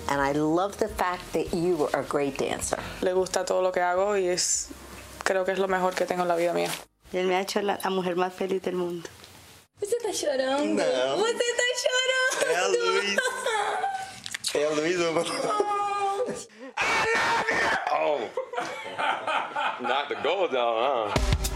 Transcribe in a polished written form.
And I love the fact that you are a great dancer. Le gusta todo lo que hago y creo que es lo mejor que tengo en la vida mía. Y él me ha hecho la mujer más feliz del mundo. Você tá chorando? Não. Você tá chorando? É a Luiz. É a Luiz, mano. Oh, not the gold though, huh?